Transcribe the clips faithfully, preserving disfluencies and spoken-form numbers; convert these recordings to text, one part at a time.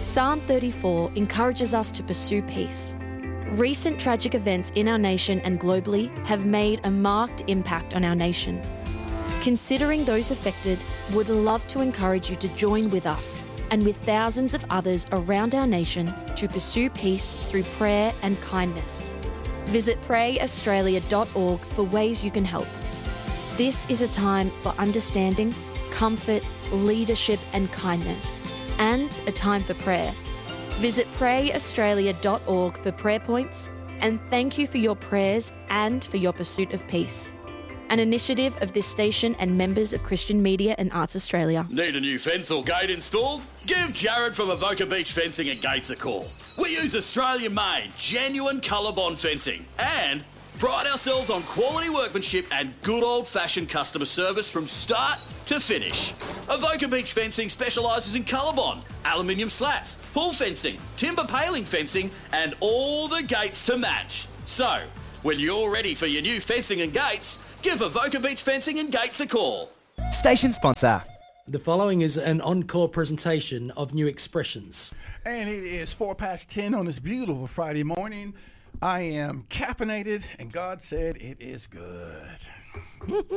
Psalm thirty-four encourages us to pursue peace. Recent tragic events in our nation and globally have made a marked impact on our nation. Considering those affected, would love to encourage you to join with us and with thousands of others around our nation to pursue peace through prayer and kindness. Visit pray australia dot org for ways you can help. This is a time for understanding, comfort, leadership and kindness, and a time for prayer. Visit pray australia dot org for prayer points, and thank you for your prayers and for your pursuit of peace. An initiative of this station and members of Christian Media and Arts Australia. Need a new fence or gate installed? Give Jared from Avoca Beach Fencing and Gates a call. We use Australian-made, genuine ColourBond fencing and pride ourselves on quality workmanship and good old-fashioned customer service from start to finish. Avoca Beach Fencing specialises in ColourBond, aluminium slats, pool fencing, timber paling fencing and all the gates to match. So, when you're ready for your new fencing and gates, give Avoca Beach Fencing and Gates a call. Station sponsor. The following is an encore presentation of New Expressions. And it is four past ten on this beautiful Friday morning. I am caffeinated, and God said it is good.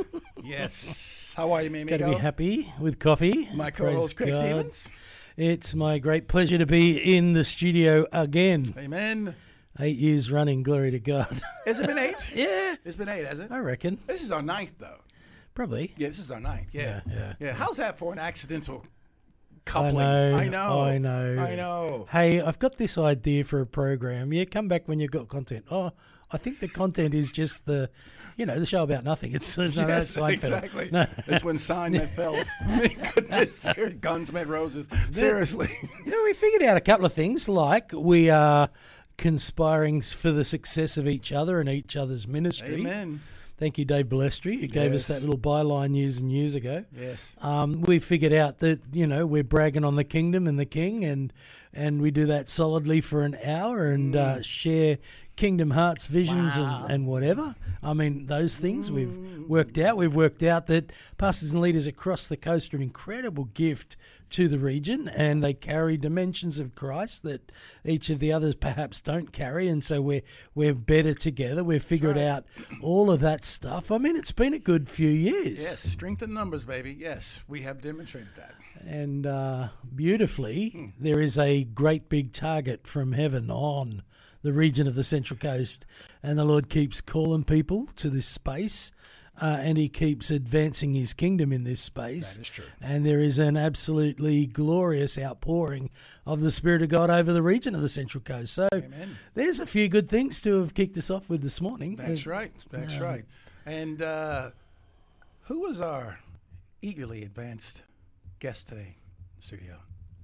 Yes. How are you, Mimi? Got to be happy with coffee. My co-host, Craig God. Stevens. It's my great pleasure to be in the studio again. Amen. Eight years running, glory to God. Has it been eight? Yeah. It's been eight, has it? I reckon. This is our ninth, though. Probably. Yeah, this is our ninth. Yeah. Yeah, yeah. Yeah. How's that for an accidental coupling? I know, I know. I know. I know. Hey, I've got this idea for a program. Yeah, come back when you've got content. Oh, I think the content is just the, you know, the show about nothing. It's no, no, Yes, Seinfeld. exactly. No. It's when sign met felt. Goodness, guns met roses. Seriously. Yeah, we figured out a couple of things, like we are conspiring for the success of each other and each other's ministry. Amen. Thank you, Dave Balestri, who gave Yes. us that little byline years and years ago. Yes. Um, we figured out that, you know, we're bragging on the kingdom and the king, and and we do that solidly for an hour and mm. uh, share kingdom hearts, visions, Wow. and, and whatever. I mean, those things mm. we've worked out. We've worked out that pastors and leaders across the coast are an incredible gift to the region, and they carry dimensions of Christ that each of the others perhaps don't carry, and so we're we're better together. We've figured right. out all of that stuff. I mean, it's been a good few years. Yes, strength in numbers, baby. Yes, we have demonstrated that. And uh, beautifully, there is a great big target from heaven on the region of the Central Coast, and the Lord keeps calling people to this space. Uh, and he keeps advancing his kingdom in this space. That is true. And there is an absolutely glorious outpouring of the Spirit of God over the region of the Central Coast. So Amen. There's a few good things to have kicked us off with this morning. That's right. That's um, right. And uh, who was our eagerly advanced guest today in the studio?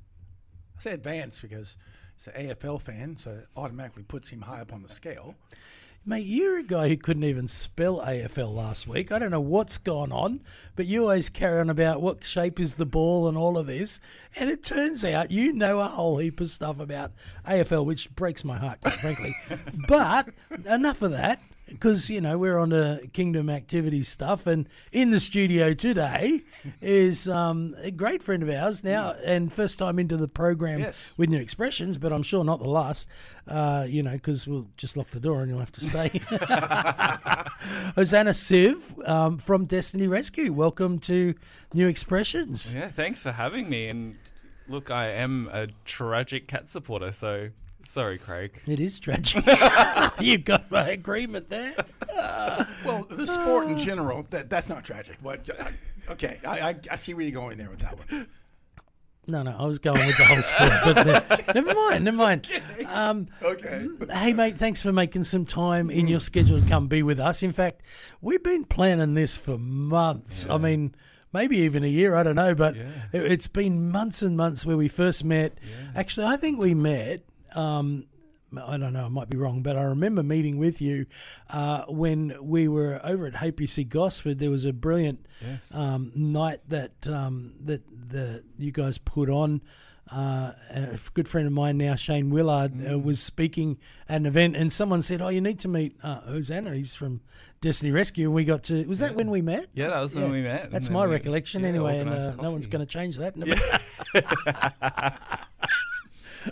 I say advanced because he's an A F L fan, so it automatically puts him high up on the scale. Mate, you're a guy who couldn't even spell A F L last week. I don't know what's gone on, but you always carry on about what shape is the ball and all of this. And it turns out you know a whole heap of stuff about A F L, which breaks my heart, quite frankly. But enough of that, because, you know, we're on to kingdom activity stuff. And in the studio today is um, a great friend of ours now, and first time into the program Yes. with New Expressions, but I'm sure not the last, uh, you know, because we'll just lock the door and you'll have to stay. Hosanna Siv um, from Destiny Rescue. Welcome to New Expressions. Yeah, thanks for having me. And look, I am a tragic cat supporter, so sorry, Craig. It is tragic. You've got my agreement there. Well, the sport in general, that that's not tragic. But uh, okay, I, I I see where you're going there with that one. No, no, I was going with the whole sport. But the, never mind, never mind. Um, Okay. Hey, mate, thanks for making some time in your schedule to come be with us. In fact, we've been planning this for months. Yeah. I mean, maybe even a year, I don't know. But Yeah. it, it's been months and months where we first met. Yeah. Actually, I think we met... Um, I don't know, I might be wrong, but I remember meeting with you uh, when we were over at H P C Gosford. There was a brilliant Yes. um, night that um, that the you guys put on. Uh, a good friend of mine now, Shane Willard, Mm. uh, was speaking at an event, and someone said, "Oh, you need to meet uh, Hosanna. He's from Destiny Rescue." And we got to. Was that Yeah. when we met? Yeah, that was when we met. That's and my then we- recollection, yeah, anyway, and organised uh, a no one's coffee. going to change that. Yeah.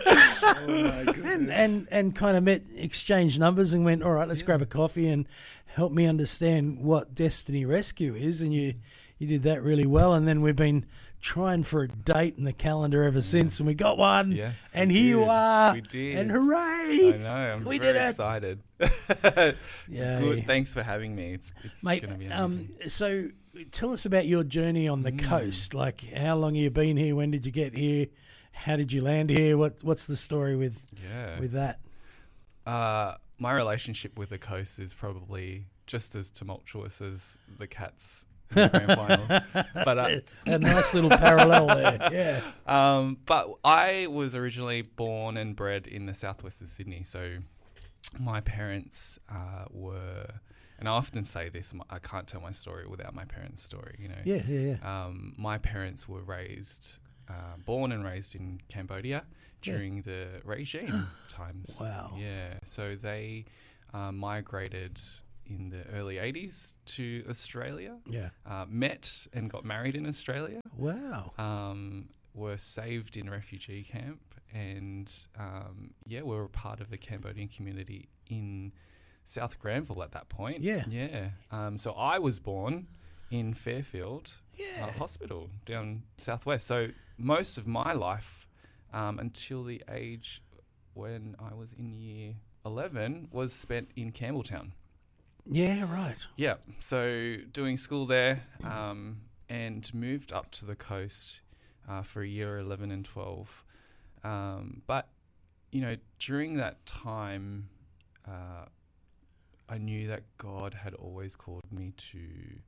my goodness. and, and and kind of met, exchanged numbers, and went, all right, let's grab a coffee and help me understand what Destiny Rescue is. And you you did that really well. And then we've been trying for a date in the calendar ever since, and we got one. Yes, and we here you did. are. We did. And hooray! I know. I'm we very did it. excited. It's Yay. good. Thanks for having me. It's, it's Mate, going to be um, amazing. so tell us about your journey on the Mm. coast. Like, how long have you been here? When did you get here? How did you land here? What What's the story with Yeah. with that? Uh, my relationship with the coast is probably just as tumultuous as the Cats in the grand finals. But uh, A nice little parallel there. Yeah. Um, but I was originally born and bred in the southwest of Sydney. So my parents uh, were, and I often say this, m- I can't tell my story without my parents' story, you know. Yeah, yeah, yeah. Um, my parents were raised, uh, born and raised in Cambodia during the regime times. Wow. Yeah. So they uh, migrated in the early eighties to Australia. Yeah. Uh, met and got married in Australia. Wow. Um, were saved in a refugee camp, and um, yeah, we were a part of a Cambodian community in South Granville at that point. Yeah. yeah. Um, so I was born in Fairfield Yeah. uh, Hospital down southwest. So most of my life, um, until the age when I was in year eleven, was spent in Campbelltown. Yeah, right. Yeah, so doing school there, um, and moved up to the coast uh, for a year eleven and twelve. Um, but, you know, during that time, uh, I knew that God had always called me to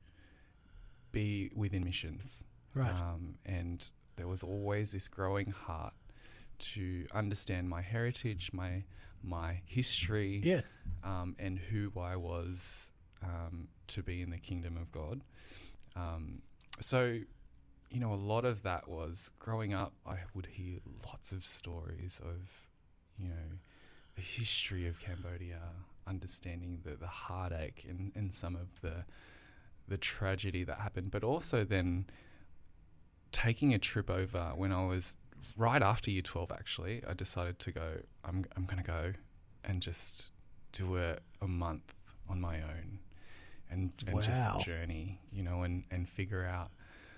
be within missions. Right. Um, and there was always this growing heart to understand my heritage, my my history, Yeah. um, and who I was um, to be in the kingdom of God. Um, so, you know, a lot of that was growing up. I would hear lots of stories of, you know, the history of Cambodia, understanding the, the heartache and, and some of the the tragedy that happened, but also then taking a trip over when I was right after year twelve, actually, I decided to go, I'm I'm going to go and just do a, a month on my own and, and Wow. just journey, you know, and, and figure out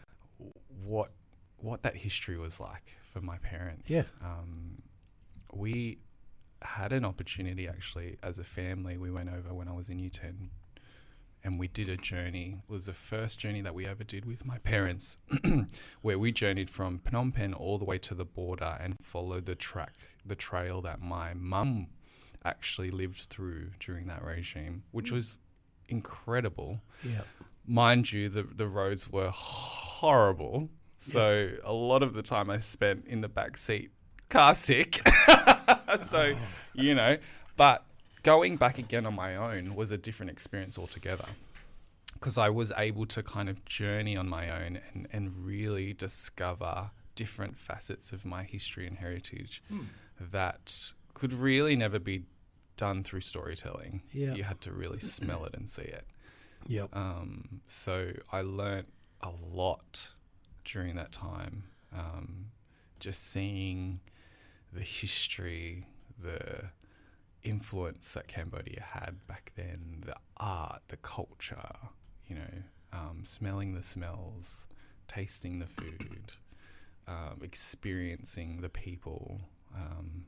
what what that history was like for my parents. Yeah. Um, we had an opportunity, actually, as a family. We went over when I was in year ten, and we did a journey. It was the first journey that we ever did with my parents, where we journeyed from Phnom Penh all the way to the border and followed the track, the trail that my mum actually lived through during that regime, which was incredible. Yeah. Mind you, the the roads were horrible. So a lot of the time I spent in the back seat, car sick. So, you know, but going back again on my own was a different experience altogether, because I was able to kind of journey on my own and, and really discover different facets of my history and heritage Hmm. that could really never be done through storytelling. Yeah. You had to really smell it and see it. Yep. Um, so I learnt a lot during that time, um, just seeing the history, the influence that Cambodia had back then, the art, the culture, you know, um, smelling the smells, tasting the food, um, experiencing the people, um,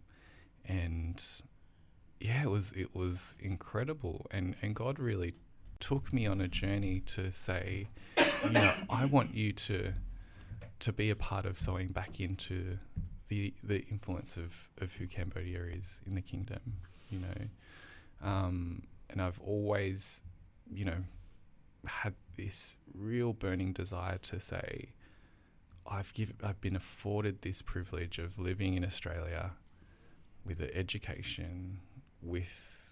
and yeah, it was it was incredible, and and God really took me on a journey to say, you know, I want you to to be a part of sowing back into the the influence of, of who Cambodia is in the kingdom, you know. Um, and I've always, you know, had this real burning desire to say, I've give, I've been afforded this privilege of living in Australia with an education, with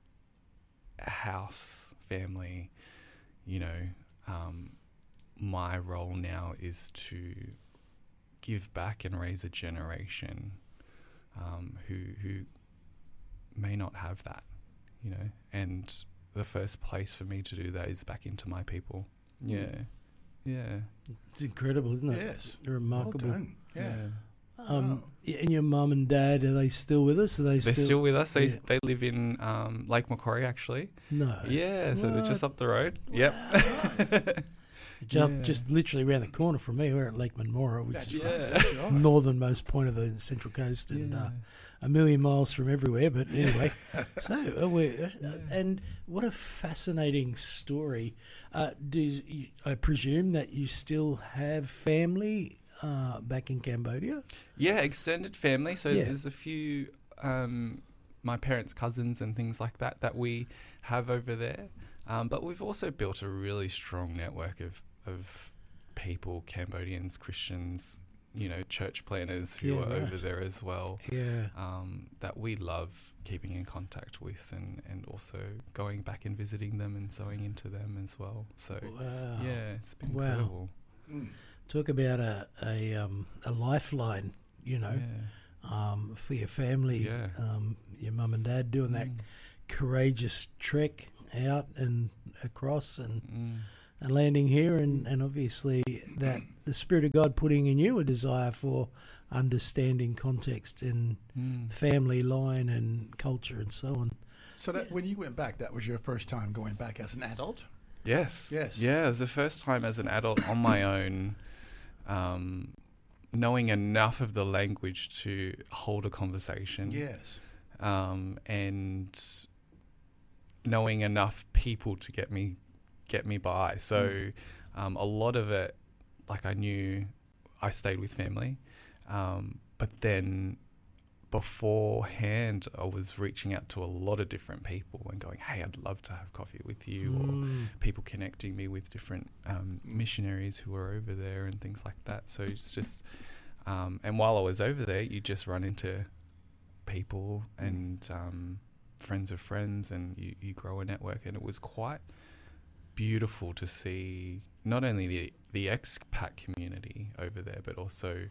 a house, family, you know. Um, my role now is to give back and raise a generation um, who who may not have that, you know. And the first place for me to do that is back into my people. Yeah, yeah. It's incredible, isn't it? Yes. Remarkable. Well done. Yeah. Um, and your mum and dad, are they still with us? Are they They're still, still with us. They Yeah. they live in um, Lake Macquarie, actually. No. Yeah, so they're just What? up the road. Yep. Just, Yeah. just literally around the corner from me. We're at Lake Monmora, which That's is right. Yeah. That's right. the northernmost point of the Central Coast, and uh, a million miles from everywhere. But anyway, so uh, we uh, and what a fascinating story. Uh, do you, I presume that you still have family uh, back in Cambodia? Yeah, extended family. So Yeah. there's a few um, my parents' cousins and things like that that we have over there. Um, but we've also built a really strong network of of people, Cambodians, Christians, you know, church planners who Yeah, are right. over there as well. Yeah. Um, that we love keeping in contact with, and, and also going back and visiting them and sewing into them as well. So Wow. yeah, it's been Wow. incredible. Mm. Talk about a a, um, a lifeline, you know, Yeah. um, for your family. Yeah. Um, your mum and dad doing that Mm. courageous trek out and across and, Mm. and landing here, and, and obviously that the Spirit of God putting in you a desire for understanding context and Mm. family line and culture and so on. So that when you went back, that was your first time going back as an adult? Yes. Yes. Yeah, it was the first time as an adult on my own, um, knowing enough of the language to hold a conversation. Yes. Um, and knowing enough people to get me get me by. So um, a lot of it, like I knew I stayed with family, um, but then beforehand I was reaching out to a lot of different people and going, hey, I'd love to have coffee with you, or Mm. people connecting me with different um, missionaries who are over there and things like that. So it's just, um, and while I was over there, you just run into people and um, friends of friends, and you, you grow a network. And it was quite beautiful to see not only the, the expat community over there, but also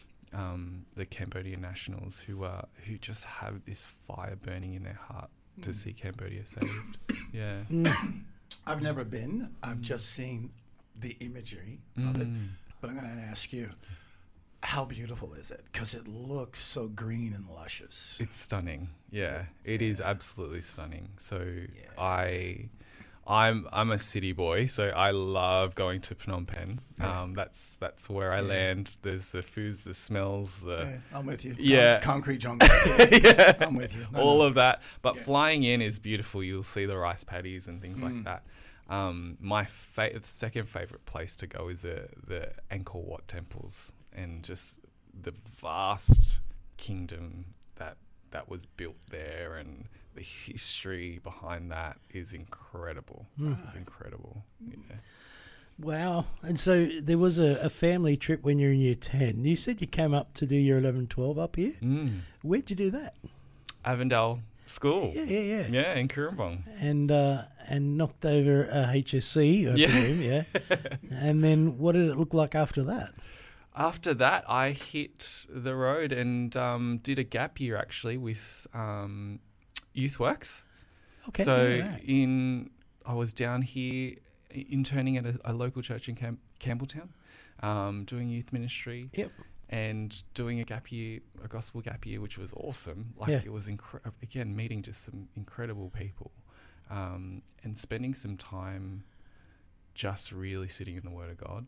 um, the Cambodian nationals who are who just have this fire burning in their heart to see Cambodia saved. Yeah. Mm. I've never been. I've just seen the imagery of it. Mm. But I'm going to ask you, how beautiful is it? Because it looks so green and luscious. It's stunning. Yeah, it is absolutely stunning. So Yeah. I, I'm I'm a city boy, so I love going to Phnom Penh. Yeah. Um, that's that's where I Yeah. land. There's the foods, the smells, the Yeah, I'm with you. Yeah. Con- concrete jungle. Yeah, yeah, I'm with you. No, all no. of that. But Yeah. flying in is beautiful. You'll see the rice paddies and things Mm. like that. Um, my fa- second favorite place to go is the the Angkor Wat temples, and just the vast kingdom that that was built there, and the history behind that is incredible. It's incredible. Yeah. Wow. And so there was a, a family trip when you were in year ten. You said you came up to do year eleven, twelve up here. Mm. Where'd you do that? Avondale School. Yeah, yeah, yeah. Yeah, in Kurrumbong. And uh, and knocked over a H S C, I Yeah. presume, yeah. And then what did it look like after that? After that, I hit the road and um, did a gap year actually with um, YouthWorks. Okay. So yeah, right. in I was down here interning at a, a local church in Cam- Campbelltown, um, doing youth ministry. Yep. And doing a gap year, a gospel gap year, which was awesome. Like Yeah. it was incre- again meeting just some incredible people, um, and spending some time just really sitting in the Word of God,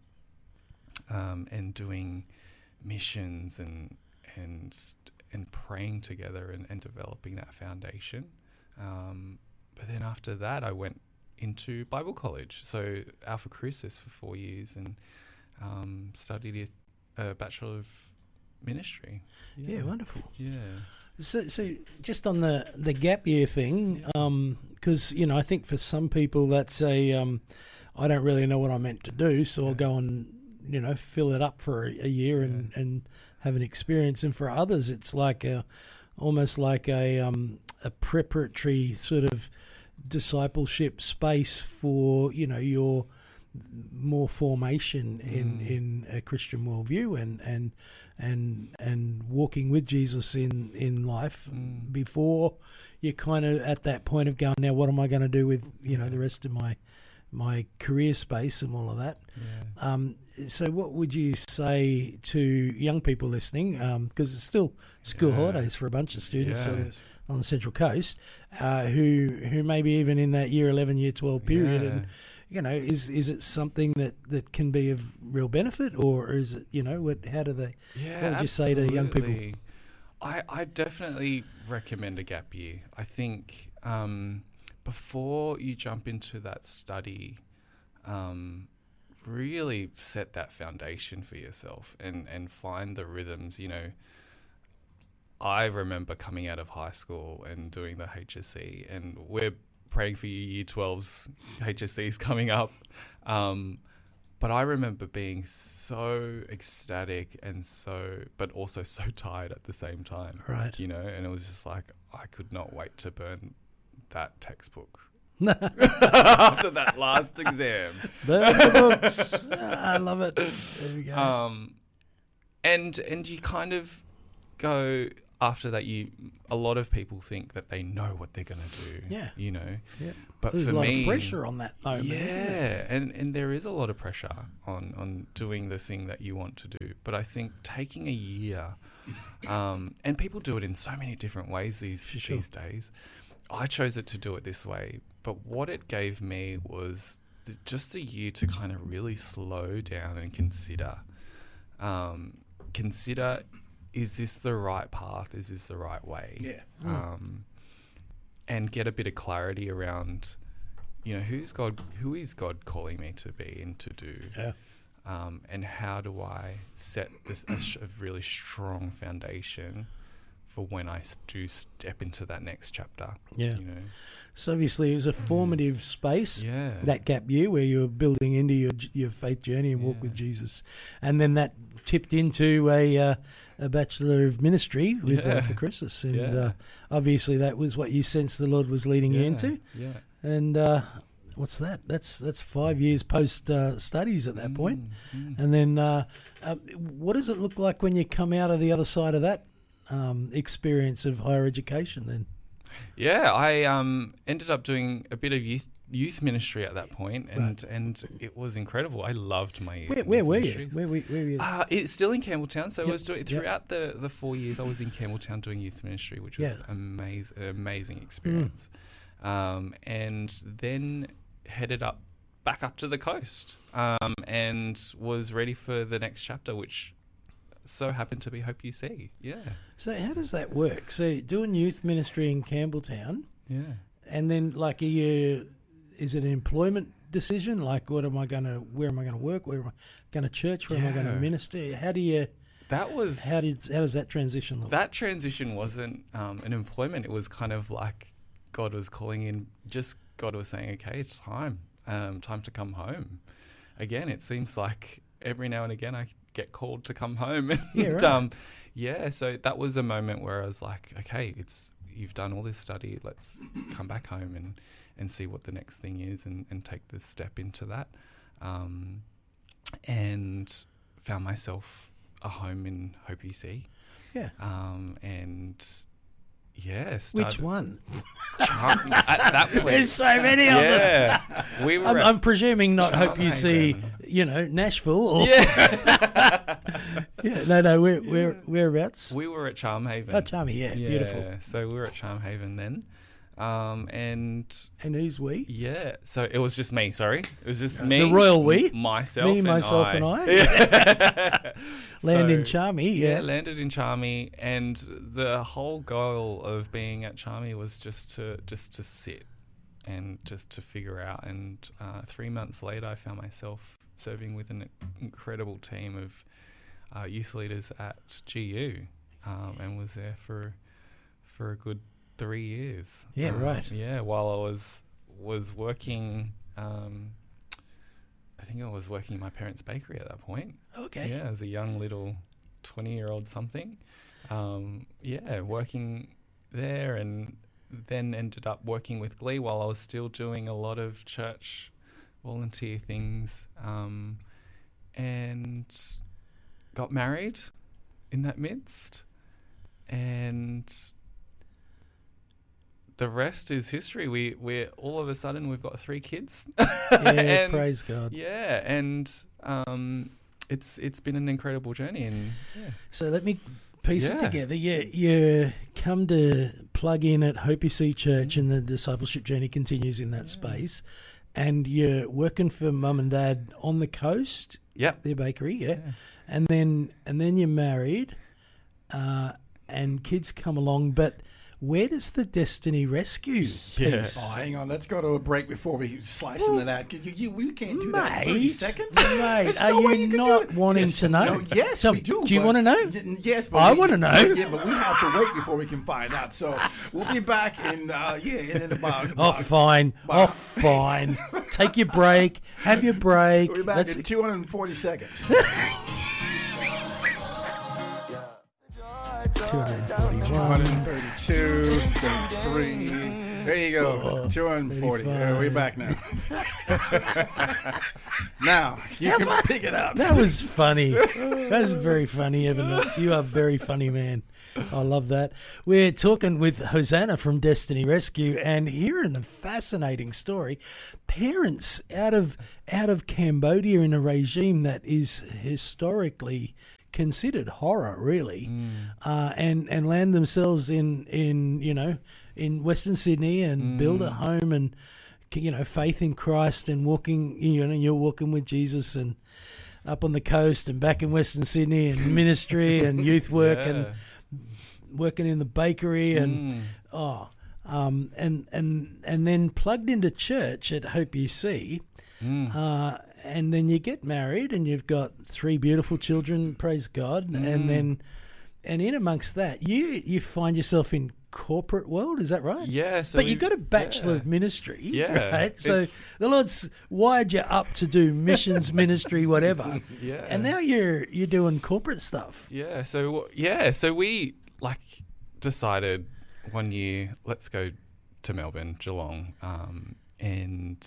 um, and doing missions and and and praying together and, and developing that foundation. Um, but then after that, I went into Bible college, so Alpha Crucis for four years, and um, studied it. A Bachelor of Ministry. Yeah, wonderful. Yeah. So, so just on the, the gap year thing, because, you know, I think for some people that's a, um, I don't really know what I'm meant to do, so I'll Yeah. go and, you know, fill it up for a, a year and, and have an experience. And for others, it's like a, almost like a, um, a preparatory sort of discipleship space for, you know, your more formation in, Mm. in a Christian worldview and, and and and walking with Jesus in, in life Mm. before you're kind of at that point of going, now what am I going to do with, you know, the rest of my my career space and all of that. Yeah. Um, so what would you say to young people listening? Because it's still school Yeah. holidays for a bunch of students Yeah. on, on the Central Coast uh, who who maybe even in that year eleven, year twelve period. Yeah. And, you know, is is it something that, that can be of real benefit, or is it, you know, what, how do they, Yeah, what would you say to young people? absolutely. I, I definitely recommend a gap year. I think um, before you jump into that study, um, really set that foundation for yourself and, and find the rhythms. You know, I remember coming out of high school and doing the H S C, and we're praying for your year twelves H S Cs coming up. Um, But I remember being so ecstatic and so, but also so tired at the same time. Right. You know, and it was just like, I could not wait to burn that textbook after that last exam. Burn the books. Ah, I love it. There we go. Um, and, and you kind of go after that, you, a lot of people think that they know what they're going to do. Yeah. You know, yeah. but There's for a lot me, of pressure on that moment, yeah, isn't there? and and there is a lot of pressure on on doing the thing that you want to do. But I think taking a year, um, and people do it in so many different ways these For sure. these days. I chose it to do it this way, but what it gave me was th- just a year to kind of really slow down and consider, um, consider, is this the right path? Is this the right way? Yeah. Um, and get a bit of clarity around, you know, who's God, who is God calling me to be and to do, Yeah. um, and how do I set this a, sh- a really strong foundation for when I s- do step into that next chapter. Yeah. You know, So obviously it was a formative space, yeah, that gap year where you were building into your your faith journey and walk Yeah. with Jesus. And then that tipped into a uh, a Bachelor of Ministry with Yeah. uh, for Christus. And Yeah. uh, obviously that was what you sensed the Lord was leading you yeah, into. yeah. And uh, what's that? That's that's five years post uh, studies at that point. Mm, mm. And then uh, uh, what does it look like when you come out of the other side of that um, experience of higher education then? Yeah, I um, ended up doing a bit of youth youth ministry at that point, and Right. and it was incredible. I loved my youth. Where, where youth were you? ministry. Where, were- where were you? Uh, it's still in Campbelltown. So Yep, I was doing yep. throughout the, the four years I was in Campbelltown doing youth ministry, which was Yeah. amazing, an amazing experience. Um, and then headed up back up to the coast, um, and was ready for the next chapter, which so happened to be Hope U C. Yeah, So how does that work? So doing youth ministry in Campbelltown, yeah. and then like are you, is it an employment decision? Like what am I going to, where am I going to work? Where am I going to church? Where am I going to Yeah. minister? How do you, That was how did, how does that transition look? that transition wasn't um, an employment. It was kind of like God was calling in. Just God was saying, "Okay, it's time, um, time to come home." Again, it seems like every now and again I get called to come home. And, Yeah, right. um, yeah. So that was a moment where I was like, "Okay, it's you've done all this study. Let's come back home and, and see what the next thing is, and, and take the step into that." Um, and found myself a home in Hope U C. Yeah. Um, and yeah, Which started one? Char- at that point. There's so many of them. Yeah, we were. I'm, at- I'm presuming not Hope U C, Charmhaven. you know, Nashville or yeah, yeah, no, no, we're we're whereabouts? we were at Charmhaven. Oh, Charmy, yeah, yeah, beautiful. So we were at Charmhaven then, um, and And who's we? yeah, so it was just me. Sorry, it was just me, The royal we? m- myself, Me, and myself, I. and I. Yeah. Land in So- Charmy, Yeah, yeah. landed in Charmy, and the whole goal of being at Charmy was just to just to sit and just to figure out. And uh, three months later, I found myself serving with an incredible team of uh, youth leaders at G U, um, and was there for for a good three years. Yeah, Um, right. Yeah, while I was was working. Um, I think I was working in my parents' bakery at that point. Okay. Yeah, as a young little twenty-year-old something. Um, yeah, working there, and then ended up working with Glee while I was still doing a lot of church volunteer things, um, and got married in that midst, and the rest is history. We we're all of a sudden we've got three kids. Yeah, And, praise God. Yeah, and um, it's it's been an incredible journey. And yeah. So let me piece it Yeah. together. You, you come to plug in at Hope You See Church and the discipleship journey continues in that space. And you're working for mum and dad on the coast, yeah, their bakery, yeah. And then and then you're married uh, and kids come along. But where does the Destiny Rescue Yeah. piece? Oh, hang on. Let's go to a break before we slice into that. You, you, you can't do that in thirty Mate, seconds. mate, There's are no way you can do not it. wanting Yes, to know? No, yes, So, we do. do you but- wanna know? y- Yes, but I we- wanna know. Yeah, but we have to wait before we can find out. So we'll be back in, uh, yeah, in about. Oh, about- fine. Oh, fine. Take your break. Have your break. We'll be back Let's- in two hundred forty seconds. two hundred forty-one. one thirty-two, thirty-three. There you go. two hundred forty. Yeah, we're back now. Now, you can pick it up. That was funny. That was very funny, Evan Knox. You are a very funny man. I love that. We're talking with Hosanna from Destiny Rescue and hearing the fascinating story. Parents out of out of Cambodia in a regime that is historically considered horror, really, Mm. uh, and and land themselves in in you know in Western Sydney and Mm. build a home and you know faith in Christ and walking you know you're walking with Jesus and up on the coast and back in Western Sydney and ministry and youth work and Yeah. working in the bakery and Mm. oh um and and and then plugged into church at Hope You See. Mm. Uh, and then you get married and you've got three beautiful children, praise God. Mm. And then, and in amongst that, you you find yourself in corporate world, is that right? Yeah, so but you we- got a Bachelor yeah. of Ministry, Yeah, right? So it's- the Lord's wired you up to do missions, ministry, whatever. Yeah. And now you're you're doing corporate stuff. Yeah, so yeah, so we like decided one year let's go to Melbourne, Geelong, um, and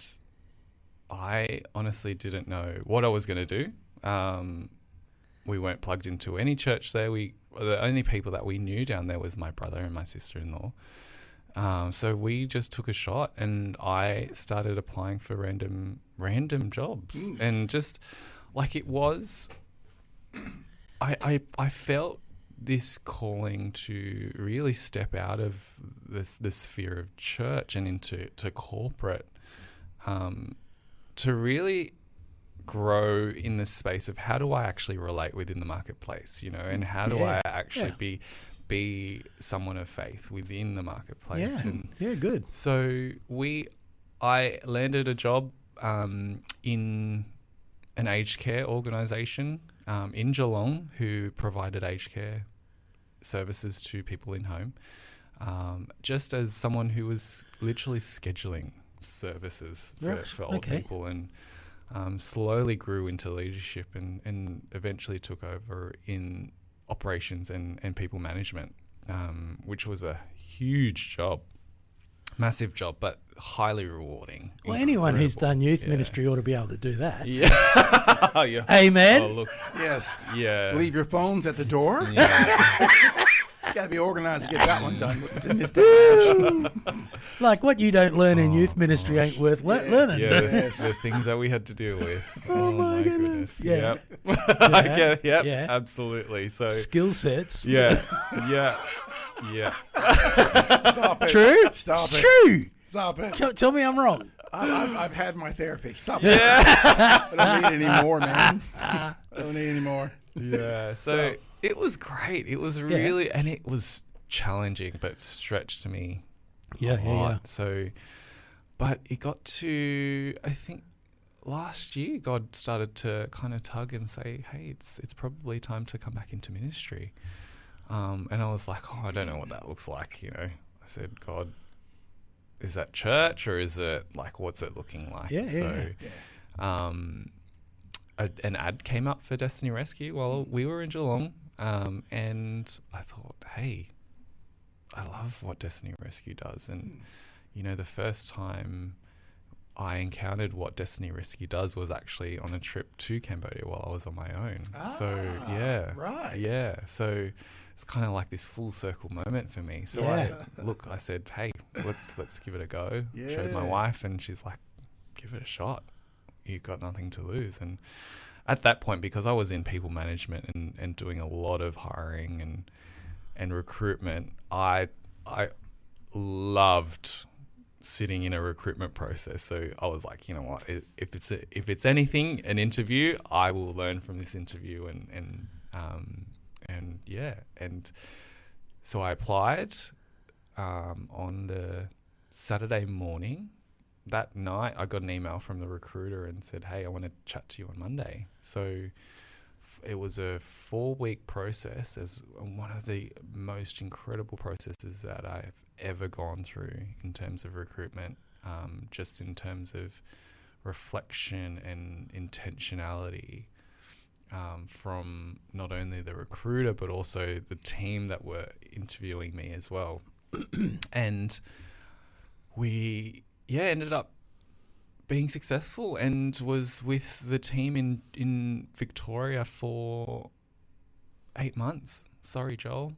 I honestly didn't know what I was going to do. Um, we weren't plugged into any church there. We the only people that we knew down there was my brother and my sister-in-law. Um, so we just took a shot, and I started applying for random random jobs, and just like it was. I, I I felt this calling to really step out of this the sphere of church and into to corporate, um, to really grow in the space of how do I actually relate within the marketplace, you know, and how do Yeah, I actually yeah. be be someone of faith within the marketplace. Yeah, And yeah, good. so we, I landed a job um, in an aged care organisation um, in Geelong who provided aged care services to people in home, um, just as someone who was literally scheduling services for, Right, for old okay. people, and um, slowly grew into leadership and, and eventually took over in operations and, and people management, um, which was a huge job. Massive job, but highly rewarding. Well, anyone who's Incredible. done youth Yeah. ministry ought to be able to do that. Yeah. yeah. Amen. Oh, look. Yes. Yeah. Leave your phones at the door. Yeah. You got to be organized to get that one done in this day and age. Like what you don't learn in Oh, youth ministry gosh. ain't worth le- Yeah. learning. Yeah, the, Yes. the things that we had to deal with. Oh, my goodness. Yeah. Yep. I Yeah. get it. Yep. Yeah. Absolutely. So, Skill sets. yeah. Yeah. Yeah. Stop it. True. Stop It's it. true. Stop it. Tell- Tell me I'm wrong. I, I've, I've had my therapy. Stop it. I don't need any more, man. I don't need any more. Yeah. So, it was great. It was really, and it was challenging, but stretched me Yeah, a yeah, lot. yeah. So, but it got to, I think, last year, God started to kind of tug and say, "Hey, it's it's probably time to come back into ministry." Um, and I was like, "Oh, I don't know what that looks like." You know, I said, "God, is that church or is it like what's it looking like?" Yeah, yeah, so, um, a, an ad came up for Destiny Rescue while we were in Geelong, um, and I thought, "Hey, I love what Destiny Rescue does." And you know, the first time I encountered what Destiny Rescue does was actually on a trip to Cambodia while I was on my own. Ah, so yeah, right. yeah. So it's kind of like this full circle moment for me. So Yeah. I look, I said, hey, let's let's give it a go. Showed my Yeah. wife, and she's like, give it a shot. You've got nothing to lose. And at that point, because I was in people management and, and doing a lot of hiring and and recruitment, I I loved sitting in a recruitment process. So I was like, you know what, if it's a, if it's anything, an interview, I will learn from this interview, and and um and yeah, and so I applied um, on the Saturday morning. That night, I got an email from the recruiter and said, "Hey, I want to chat to you on Monday." So f- it was a four-week process, as one of the most incredible processes that I've ever gone through in terms of recruitment, um, just in terms of reflection and intentionality um, from not only the recruiter but also the team that were interviewing me as well. And we, yeah, ended up being successful and was with the team in, in Victoria for eight months. Sorry, Joel.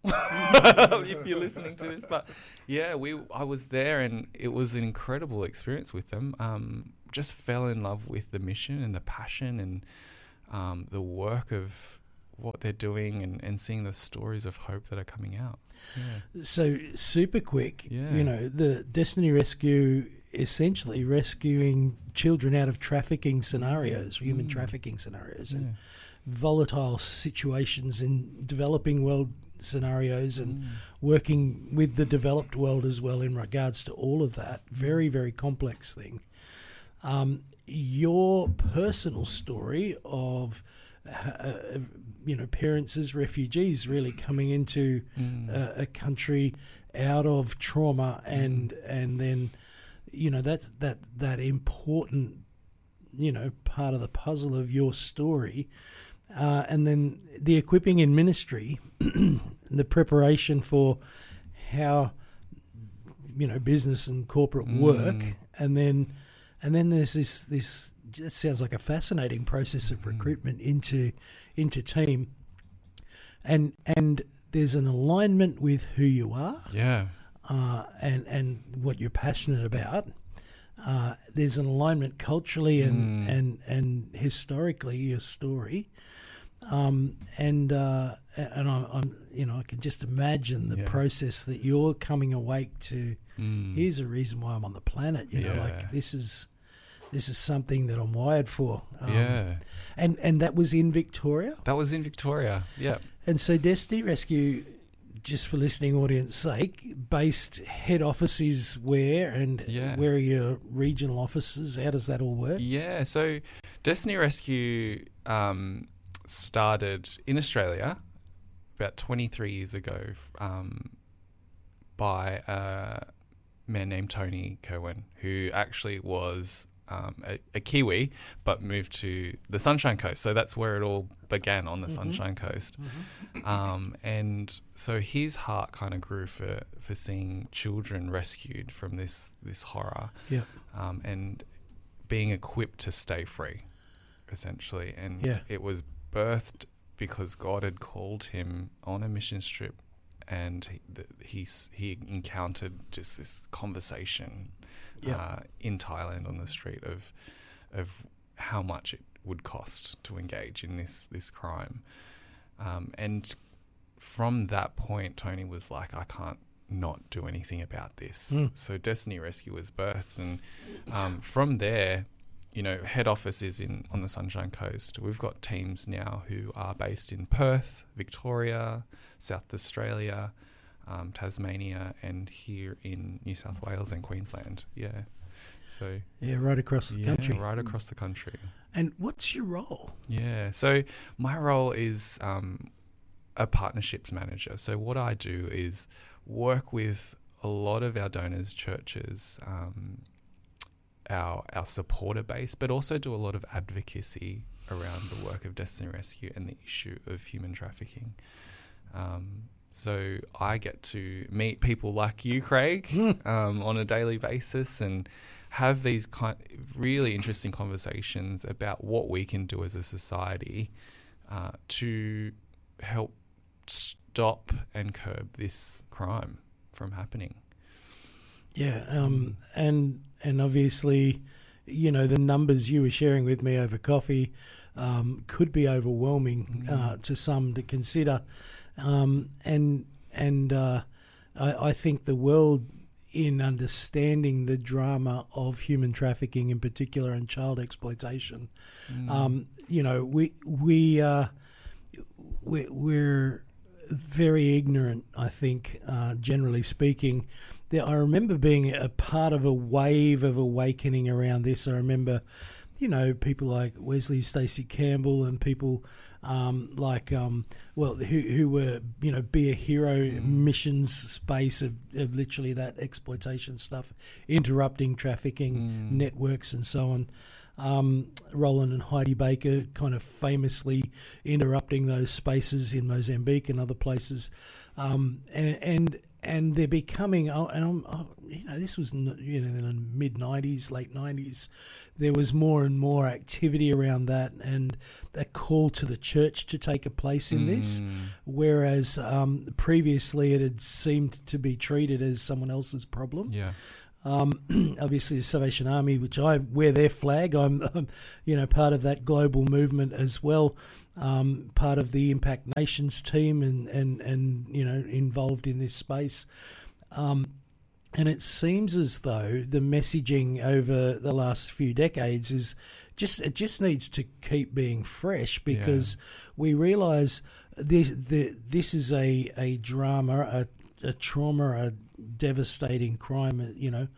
If you're listening to this, but yeah, we I was there, and it was an incredible experience with them. Um, just fell in love with the mission and the passion and um, the work of what they're doing, and, and seeing the stories of hope that are coming out. Yeah. So super quick, Yeah. you know, the Destiny Rescue essentially rescuing children out of trafficking scenarios, human Mm. trafficking scenarios, Yeah. and volatile situations in developing world scenarios, and Mm. working with the developed world as well in regards to all of that. Very, very complex thing. Um, your personal story of, uh, you know, parents as refugees really coming into Mm. a, a country out of trauma, and and then, you know, that's that that important, you know, part of the puzzle of your story. Uh, and then the equipping in ministry, the preparation for how, you know, business and corporate work, Mm. and then and then there's this this just sounds like a fascinating process of Mm. recruitment into into team, and and there's an alignment with who you are, Yeah. uh, and and what you're passionate about. Uh, there's an alignment culturally and Mm. and and historically, your story, um, and uh, and I'm, I'm you know I can just imagine the Yeah. process that you're coming awake to. Mm. Here's a reason why I'm on the planet. You know, Yeah. like this is this is something that I'm wired for. Um, yeah. and and that was in Victoria. That was in Victoria. Yeah. And so Destiny Rescue, just for listening audience sake, based head offices where, and Yeah. where are your regional offices? How does that all work? Yeah, so Destiny Rescue um, started in Australia about twenty-three years ago um, by a man named Tony Kerwin, who actually was um, a, a Kiwi but moved to the Sunshine Coast. So that's where it all began, on the Mhm. Sunshine Coast. Um, and so his heart kind of grew for, for seeing children rescued from this, this horror. Yeah. Um, and being equipped to stay free, essentially. And Yeah. it was birthed because God had called him on a mission trip, and he, the, he, s- he encountered just this conversation Yeah. uh, in Thailand on the street of of how much it would cost to engage in this, this crime. Um, and from that point, Tony was like, I can't not do anything about this. Mm. So Destiny Rescue was birthed, and um, from there, you know, head office is in on the Sunshine Coast. We've got teams now who are based in Perth, Victoria, South Australia, um, Tasmania, and here in New South Wales and Queensland. Yeah, so Yeah, right across the yeah, country. right across the country. And what's your role? Yeah, so my role is um, a partnerships manager. So what I do is work with a lot of our donors, churches, um, our our supporter base, but also do a lot of advocacy around the work of Destiny Rescue and the issue of human trafficking. Um, so I get to meet people like you, Craig, um, on a daily basis, and have these kind really interesting conversations about what we can do as a society uh, to help stop and curb this crime from happening. Yeah, um, and and obviously, you know, the numbers you were sharing with me over coffee um, could be overwhelming uh, to some to consider, um, and and uh, I, I think the world, in understanding the drama of human trafficking in particular and child exploitation, mm. um, you know, we we uh, we we're very ignorant, I think, uh, generally speaking. There, I remember being a part of a wave of awakening around this. I remember, you know, people like Wesley Stacey Campbell and people um, like, um, well, who, who were, you know, Be a Hero mm. missions space of, of literally that exploitation stuff, interrupting trafficking mm. networks and so on. Um, Roland and Heidi Baker kind of famously interrupting those spaces in Mozambique and other places. Um, and, and and they're becoming, oh, and I'm, oh, you know, this was, you know, in the mid nineties, late nineties, there was more and more activity around that and a call to the church to take a place in mm. this, whereas um, previously it had seemed to be treated as someone else's problem. Yeah. Um, obviously the Salvation Army, which I wear their flag, I'm, um, you know, part of that global movement as well, um, part of the Impact Nations team and, and, and you know, involved in this space. Um, and it seems as though the messaging over the last few decades is just, it just needs to keep being fresh because yeah. we realise this, the, this is a, a drama, a, a trauma, a devastating crime, you know,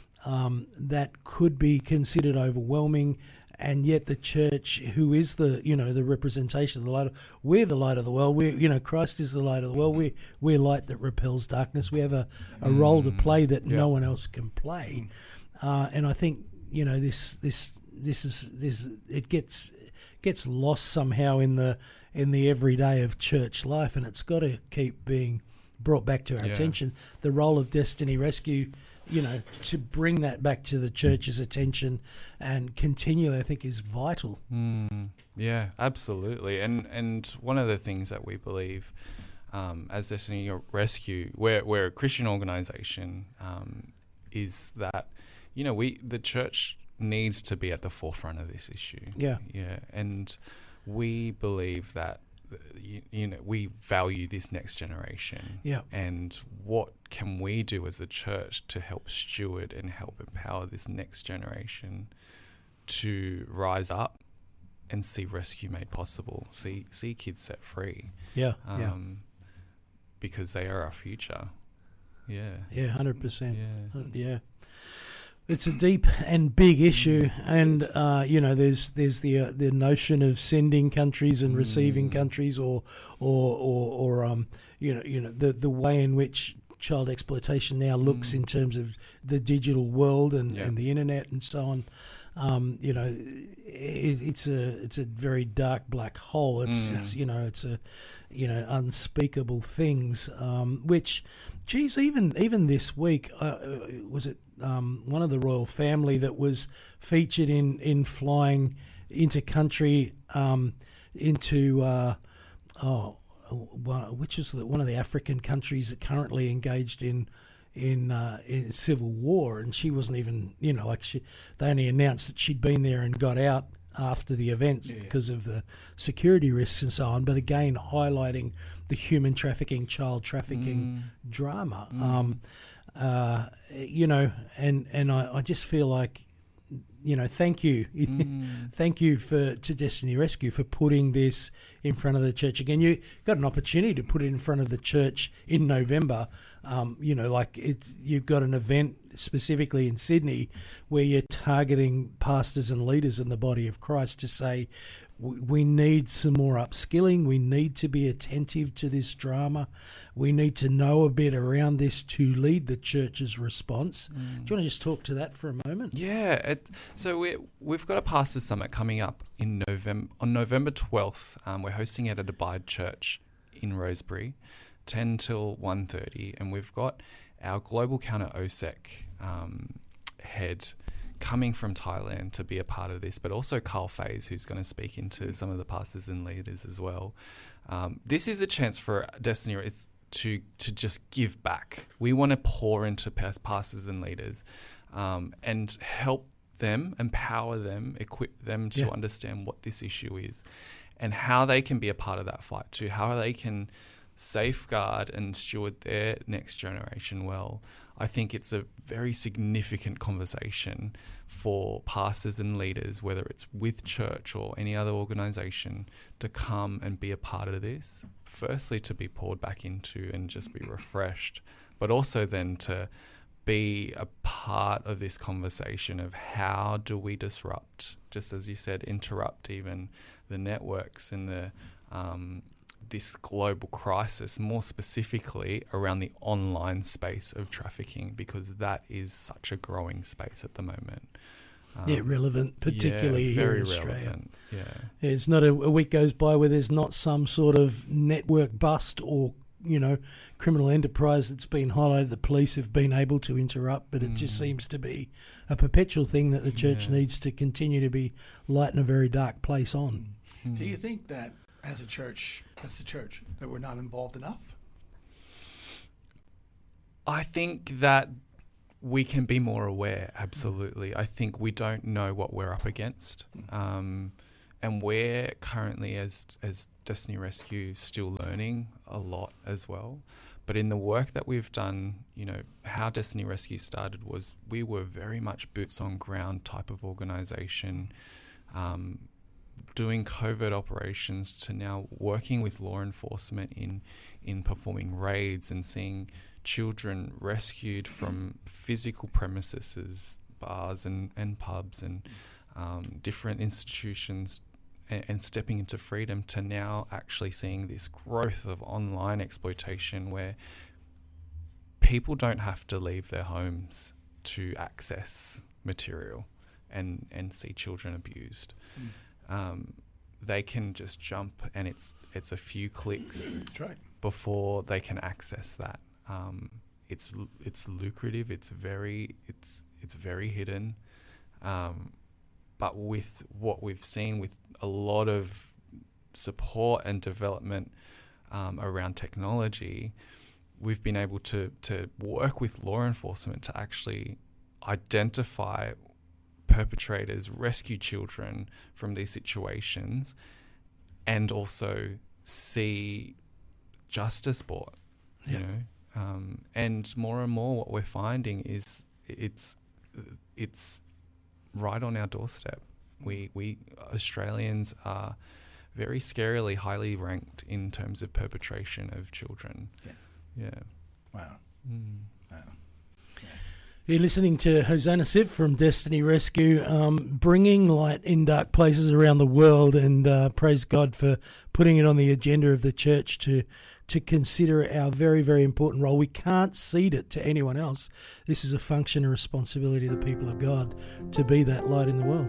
um, that could be considered overwhelming, and yet the church, who is the, you know, the representation of the light, of, we're the light of the world. We're, you know, Christ is the light of the world. We're, we're light that repels darkness. We have a, a mm, role to play that yeah. no one else can play, uh, and I think, you know, this this this is this it gets gets lost somehow in the in the everyday of church life, and it's got to keep being brought back to our yeah. attention. The role of Destiny Rescue, you know, to bring that back to the church's attention and continually, I think, is vital. Mm, yeah, absolutely. And and one of the things that we believe um, as Destiny Rescue, we're, we're a Christian organisation, um, is that, you know, we the church needs to be at the forefront of this issue. Yeah. Yeah. And we believe that You, you know, we value this next generation. Yeah. And what can we do as a church to help steward and help empower this next generation to rise up and see rescue made possible, see see kids set free. Yeah. Um, yeah. Because they are our future. Yeah. Yeah, one hundred percent. Yeah. Yeah. It's a deep and big issue, and uh, you know, there's there's the uh, the notion of sending countries and receiving mm. countries, or or or, or um, you know, you know, the the way in which child exploitation now looks mm. in terms of the digital world and, yeah. and the internet and so on. Um, you know, it, it's a it's a very dark black hole. It's, mm. it's you know it's a you know unspeakable things. Um, which, geez, even even this week, uh, was it um, one of the royal family that was featured in in flying into country um, into uh, oh which is the, one of the African countries that currently engaged in. In, uh, in civil war, and she wasn't even, you know, like she, they only announced that she'd been there and got out after the events yeah. because of the security risks and so on. But again, highlighting the human trafficking, child trafficking mm. drama, mm. um, uh, you know, and and I, I just feel like, you know, thank you, mm. thank you for to Destiny Rescue for putting this in front of the church again. You got an opportunity to put it in front of the church in November. Um, you know, like it's you've got an event specifically in Sydney where you're targeting pastors and leaders in the body of Christ to say, we need some more upskilling. We need to be attentive to this drama. We need to know a bit around this to lead the church's response. Mm. Do you want to just talk to that for a moment? Yeah. It, so we we've got a pastors' summit coming up in November on November twelfth. Um, we're hosting it at Abide Church in Rosebery, ten till one thirty, and we've got our global counter O S E C um, head coming from Thailand to be a part of this, but also Carl Faze, who's going to speak into some of the pastors and leaders as well. Um, this is a chance for Destiny it's to to just give back. We want to pour into pastors and leaders um, and help them, empower them, equip them to Yeah. understand what this issue is and how they can be a part of that fight too, how they can safeguard and steward their next generation well. I think it's a very significant conversation for pastors and leaders, whether it's with church or any other organisation, to come and be a part of this. Firstly, to be poured back into and just be refreshed, but also then to be a part of this conversation of how do we disrupt, just as you said, interrupt even the networks and the um, this global crisis, more specifically around the online space of trafficking, because that is such a growing space at the moment. Um, Yeah, relevant, particularly yeah, here very in Australia. relevant. Yeah. It's not a, a week goes by where there's not some sort of network bust or, you know, criminal enterprise that's been highlighted. The police have been able to interrupt, but it Mm. just seems to be a perpetual thing that the church Yeah. needs to continue to be light in a very dark place on. Mm. Do you think that as a church, as the church, that we're not involved enough? I think that we can be more aware, absolutely. I think we don't know what we're up against. Um, and we're currently, as as Destiny Rescue, still learning a lot as well. But in the work that we've done, you know, how Destiny Rescue started was we were very much boots on ground type of organisation, um, doing covert operations to now working with law enforcement in in performing raids and seeing children rescued from physical premises, bars and, and pubs and um, different institutions, and, and stepping into freedom, to now actually seeing this growth of online exploitation where people don't have to leave their homes to access material and, and see children abused. Mm. Um, they can just jump and it's it's a few clicks That's right. before they can access that. Um, it's it's lucrative. It's very it's it's very hidden, um, but with what we've seen with a lot of support and development um, around technology, we've been able to to work with law enforcement to actually identify perpetrators, rescue children from these situations, and also see justice brought. You Yep. know. Um, and more and more what we're finding is it's it's right on our doorstep. We we Australians are very scarily highly ranked in terms of perpetration of children. Yeah. Yeah. Wow. Mm. Wow. You're listening to Hosanna Siv from Destiny Rescue, um, bringing light in dark places around the world, and uh, praise God for putting it on the agenda of the church to to consider our very, very important role. We can't cede it to anyone else. This is a function and responsibility of the people of God to be that light in the world.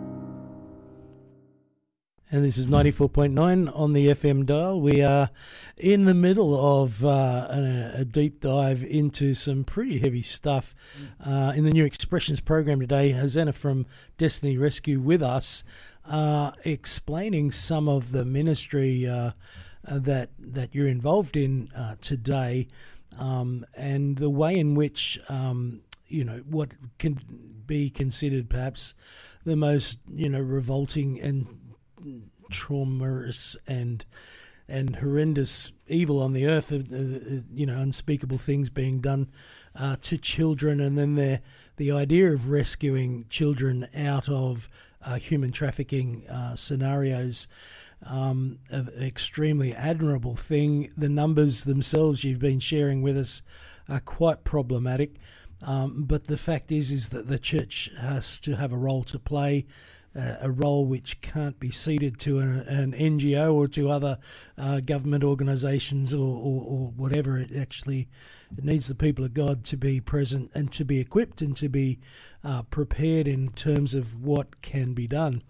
And this is ninety-four point nine on the F M dial. We are in the middle of uh, a, a deep dive into some pretty heavy stuff uh, in the New Expressions program today. Hosanna from Destiny Rescue with us, uh, explaining some of the ministry uh, that that you're involved in uh, today, um, and the way in which um, you know what can be considered perhaps the most you know revolting and traumatous and and horrendous evil on the earth, uh, uh, you know, unspeakable things being done uh, to children, and then the the idea of rescuing children out of uh, human trafficking uh, scenarios, um, an extremely admirable thing. The numbers themselves you've been sharing with us are quite problematic, um, but the fact is is that the church has to have a role to play. Uh, a role which can't be ceded to an, an N G O or to other uh, government organisations or, or, or whatever. It actually it needs the people of God to be present and to be equipped and to be uh, prepared in terms of what can be done.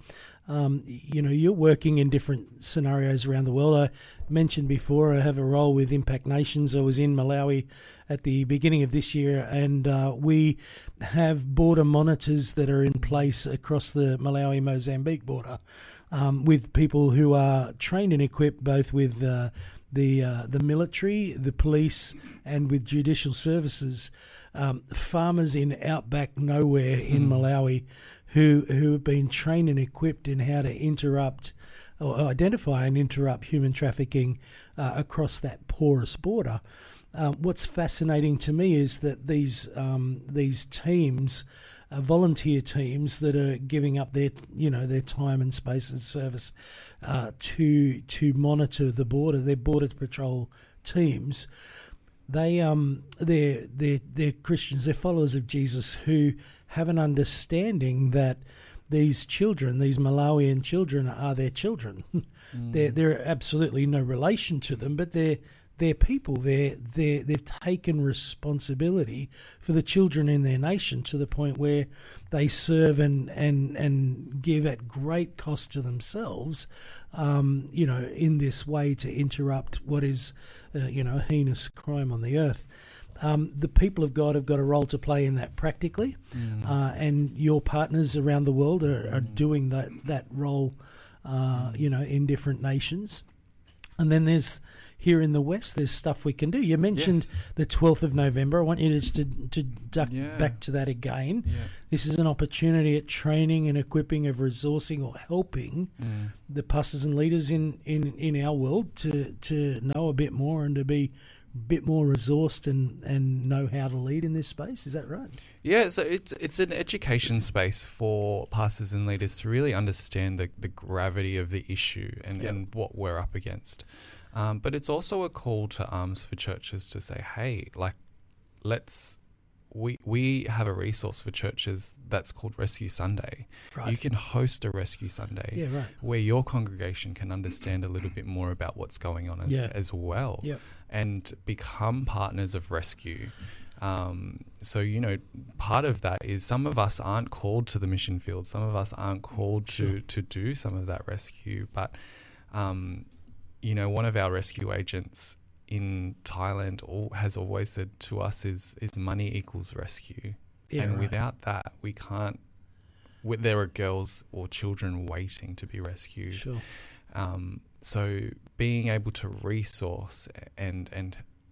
Um, you know, you're working in different scenarios around the world. I mentioned before I have a role with Impact Nations. I was in Malawi at the beginning of this year, and uh, we have border monitors that are in place across the Malawi-Mozambique border um, with people who are trained and equipped both with uh, the uh, the military, the police, and with judicial services. Um, farmers in outback nowhere in Mm. Malawi who who have been trained and equipped in how to interrupt or identify and interrupt human trafficking uh, across that porous border. Um, what's fascinating to me is that these um, these teams, uh, volunteer teams that are giving up their you know their time and space and service uh, to to monitor the border, their border patrol teams. They um they're they're they're Christians, they're followers of Jesus who have an understanding that these children, these Malawian children, are their children. Mm. They're they're absolutely no relation to them, but they're they're people. They're they they've taken responsibility for the children in their nation to the point where they serve and and and give at great cost to themselves. Um, you know, in this way to interrupt what is, uh, you know, a heinous crime on the earth. Um, the people of God have got a role to play in that practically, Mm. uh, and your partners around the world are, are doing that that role, uh, you know, in different nations. And then there's here in the West, there's stuff we can do. You mentioned Yes. the twelfth of November. I want you just to to duck Yeah. back to that again. Yeah. This is an opportunity at training and equipping of resourcing or helping Mm. the pastors and leaders in, in, in our world to, to know a bit more and to be a bit more resourced and, and know how to lead in this space. Is that right? Yeah, so it's it's an education space for pastors and leaders to really understand the, the gravity of the issue and, Yep. and what we're up against. Um, but it's also a call to arms for churches to say, hey, like, let's we we have a resource for churches that's called Rescue Sunday. Right. You can host a Rescue Sunday Yeah, right. where your congregation can understand a little bit more about what's going on as, Yeah. as well, Yep. and become partners of rescue. Um, so, you know, part of that is some of us aren't called to the mission field. Some of us aren't called Sure. to, to do some of that rescue. But, um, you know, one of our rescue agents in Thailand all, has always said to us is, is money equals rescue. Yeah, and right. without that, we can't, w- there are girls or children waiting to be rescued. Sure. Um, so being able to resource and and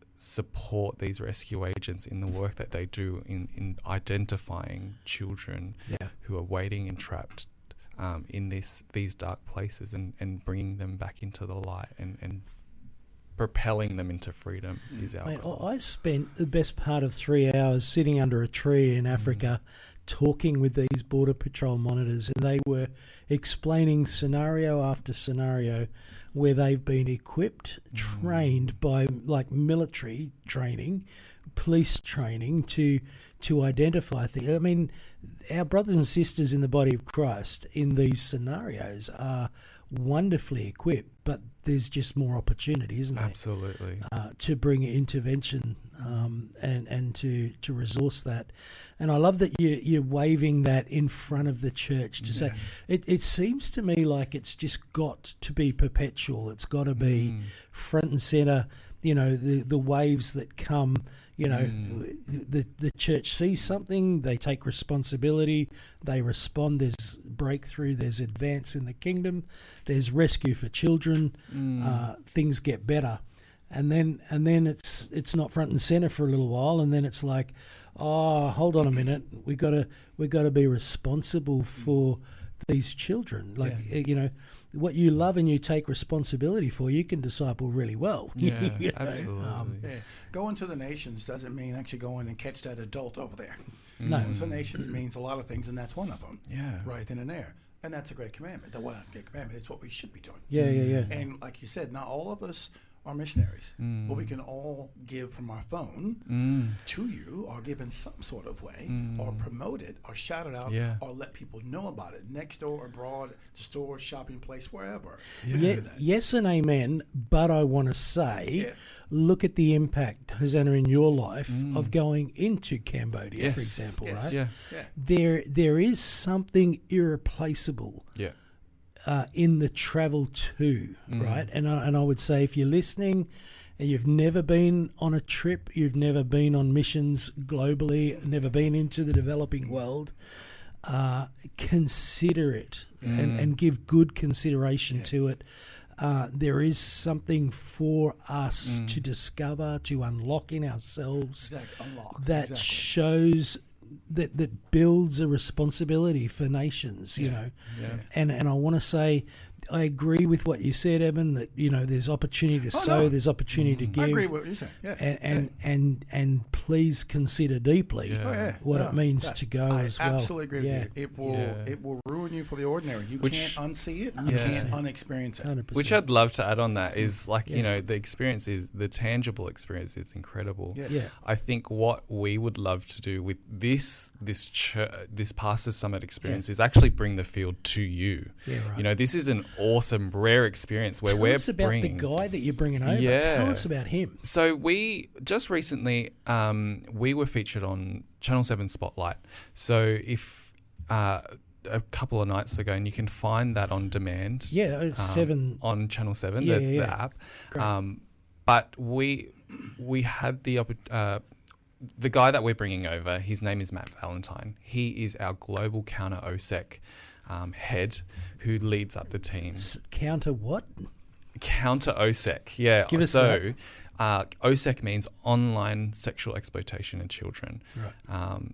support these rescue agents in the work that they do in, in identifying children Yeah. who are waiting and trapped um, in this these dark places and, and bringing them back into the light and, and propelling them into freedom is our Mate, goal. I I spent the best part of three hours sitting under a tree in Africa talking with these Border Patrol monitors, and they were explaining scenario after scenario where they've been equipped, trained by like military training, police training to to identify things. I mean, our brothers and sisters in the body of Christ in these scenarios are wonderfully equipped, but there's just more opportunity, isn't there? Absolutely. Uh, to bring intervention um, and and to, to resource that. And I love that you, you're waving that in front of the church to say, it, it seems to me like it's just got to be perpetual. It's got to be Mm. front and centre, you know, the, the waves that come, you know, Mm. the, the church sees something, they take responsibility, they respond, there's breakthrough, there's advance in the kingdom, there's rescue for children, Mm. uh, things get better. And then and then it's it's not front and center for a little while, and then it's like, oh, hold on a minute, we gotta we gotta be responsible for these children. Like Yeah. you know, what you love and you take responsibility for, you can disciple really well. Yeah, You know? absolutely. Um, Yeah. Going to the nations doesn't mean actually going and catch that adult over there. No. Mm. So nations means a lot of things, and that's one of them. Yeah. Right then and there. And that's a great commandment. The one great commandment. It's what we should be doing. Yeah, yeah, yeah. And like you said, not all of us are missionaries, Mm. but we can all give from our phone Mm. to you, or give in some sort of way, Mm. or promote it, or shout it out, Yeah. or let people know about it next door, abroad, to store, shopping place, wherever. We Yeah. can Yeah, do that. yes and amen, but I want to say, Yeah. look at the impact, Hosanna, in your life Mm. of going into Cambodia, for Yes. example, Yes. right? Yeah. Yeah. There, there is something irreplaceable Yeah. uh, in the travel too, Mm. right? And I, and I would say if you're listening and you've never been on a trip, you've never been on missions globally, never been into the developing world, uh, consider it and, and give good consideration to it. Uh, there is something for us Mm. to discover, to unlock in ourselves Exactly. Unlock. that Exactly. shows that that builds a responsibility for nations, you know. Yeah. And and I want to say, I agree with what you said, Evan. That you know, there's opportunity to Oh, sow, no. there's opportunity to give, I agree with what you're saying. Yeah. and and, and and please consider deeply Yeah. Oh, yeah. what No, it means that- to go I as well. absolutely agree yeah, with you. It will Yeah. it will ruin you for the ordinary. You Which- can't unsee it. You Yeah. can't unexperience it. hundred percent. Which I'd love to add on that is like, Yeah. you know, the experience is the tangible experience. It's incredible. Yes. Yeah. I think what we would love to do with this this ch- this Pastor Summit experience is actually bring the field to you. Yeah, right. You know, this is an awesome, rare experience where Tell we're us about bringing. the guy that you're bringing over. Yeah. Tell us about him. So we just recently um, we were featured on Channel seven Spotlight. So if uh, a couple of nights ago, and you can find that on demand. Yeah, um, seven. on Channel Seven, Yeah, the, yeah, the yeah. app. Great. Um, but we we had the oppo- uh, the guy that we're bringing over. His name is Matt Valentine. He is our global counter O S E C um, head, who leads up the team. S- counter what? Counter O S E C, yeah. Give us so uh, O S E C means online sexual exploitation in children. Right. Um,